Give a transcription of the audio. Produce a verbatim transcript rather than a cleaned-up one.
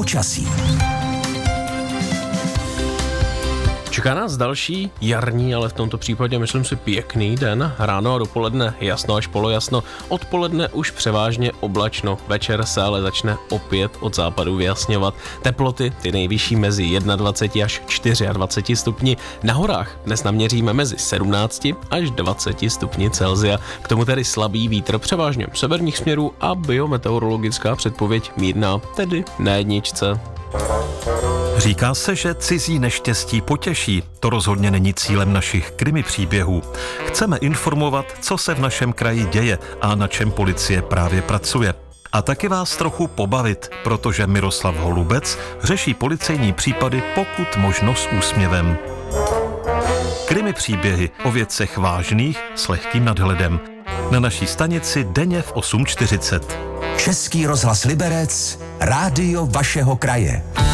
počasí. Čeká nás další jarní, ale v tomto případě myslím si pěkný den. Ráno a dopoledne jasno až polojasno, odpoledne už převážně oblačno. Večer se ale začne opět od západu vyjasňovat. Teploty, ty nejvyšší mezi dvacet jedna až dvacet čtyři stupni. Na horách dnes naměříme mezi sedmnáct až dvacet stupni Celsia. K tomu tedy slabý vítr převážně severních směrů a biometeorologická předpověď mírná, tedy na jedničce. Říká se, že cizí neštěstí potěší. To rozhodně není cílem našich krimi příběhů. Chceme informovat, co se v našem kraji děje a na čem policie právě pracuje. A taky vás trochu pobavit, protože Miroslav Holubec řeší policejní případy pokud možno s úsměvem. Krimi příběhy o věcech vážných s lehkým nadhledem. Na naší stanici denně v osm čtyřicet. Český rozhlas Liberec, rádio vašeho kraje.